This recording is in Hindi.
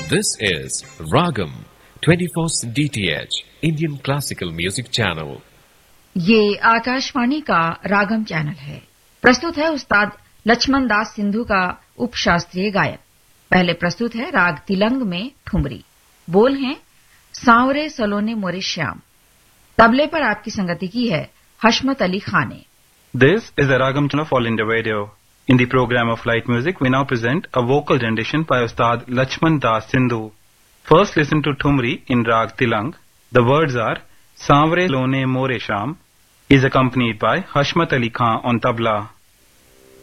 This is Ragam 24 DTH Indian Classical Music Channel. ये आकाशवाणी का रागम चैनल है। प्रस्तुत है उस्ताद लक्ष्मण दास सिंधु का उपशास्त्रीय गायन। पहले प्रस्तुत है राग तिलंग में ठुमरी। बोल हैं सांवरे सलोने मोरे श्याम। तबले पर आपकी संगति की है हशमत अली खान ने। This is a Ragam channel of All India Radio. In the program of light music, we now present a vocal rendition by Ustad Lachman Das Sindhu. First listen to Thumri in Rag Tilang. The words are Sanvre Lone More Sham, is accompanied by Hashmat Ali Khan on tabla.